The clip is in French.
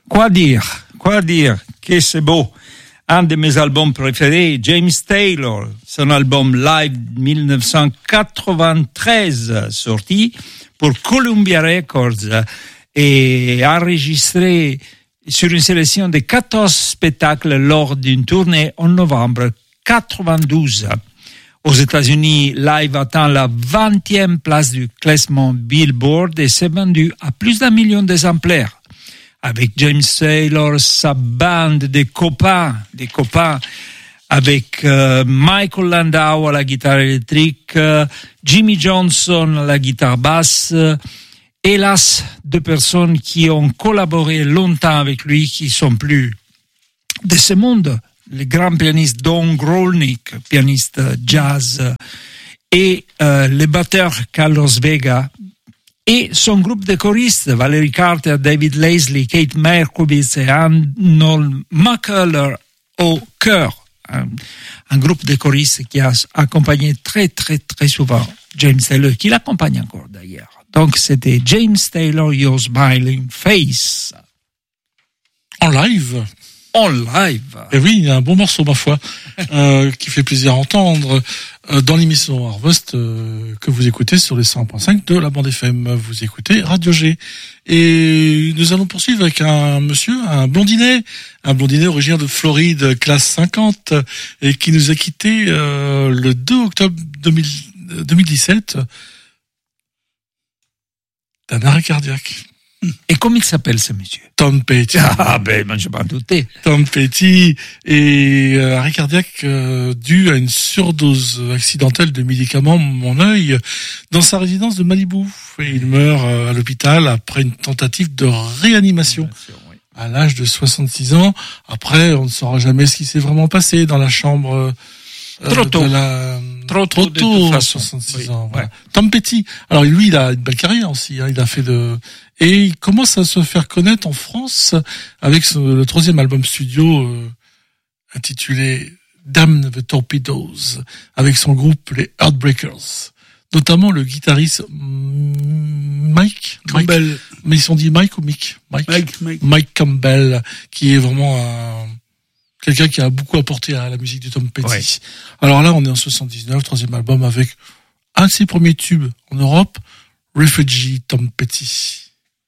Quoi dire que c'est beau. Un de mes albums préférés, James Taylor, son album live 1993 sorti pour Columbia Records et enregistré sur une sélection de 14 spectacles lors d'une tournée en novembre 92. Aux États-Unis, Live atteint la 20e place du classement Billboard et s'est vendu à plus d'1 million d'exemplaires. Avec James Taylor, sa bande de copains, avec Michael Landau à la guitare électrique, Jimmy Johnson à la guitare basse, hélas, 2 personnes qui ont collaboré longtemps avec lui, qui sont plus de ce monde, le grand pianiste Don Grolnick, pianiste jazz, et le batteur Carlos Vega, et son groupe de choristes, Valerie Carter, David Laisley, Kate Merkowitz et Arnold McCuller au chœur. Un groupe de choristes qui a accompagné très souvent James Taylor, qui l'accompagne encore d'ailleurs. Donc c'était James Taylor, Your Smiling Face. En live. Et oui, il y a un bon morceau, ma foi, qui fait plaisir à entendre dans l'émission Harvest que vous écoutez sur les 100.5 de la bande FM. Vous écoutez Radio G. Et nous allons poursuivre avec un blondinet originaire de Floride, classe 50, et qui nous a quitté le 2 octobre 2017 d'un arrêt cardiaque. Et comment il s'appelle ce monsieur? Tom Petty. Je m'en doutais. Tom Petty et arrêt cardiaque dû à une surdose accidentelle de médicaments Mon œil dans sa résidence de Malibu. Et il meurt à l'hôpital après une tentative de réanimation à l'âge de 66 ans. Après, on ne saura jamais ce qui s'est vraiment passé dans la chambre. Trop tôt, à 66 ans. Voilà. Tom Petty. Alors lui, il a une belle carrière aussi. Il a fait et il commence à se faire connaître en France avec le 3e album studio intitulé Damn the Torpedoes, avec son groupe les Heartbreakers, notamment le guitariste Mike Campbell. Mais ils sont dit Mike ou Mick? Mike Campbell, qui est vraiment quelqu'un qui a beaucoup apporté à la musique de Tom Petty. Ouais. Alors là, on est en 79, 3e album avec un de ses premiers tubes en Europe, Refugee, Tom Petty.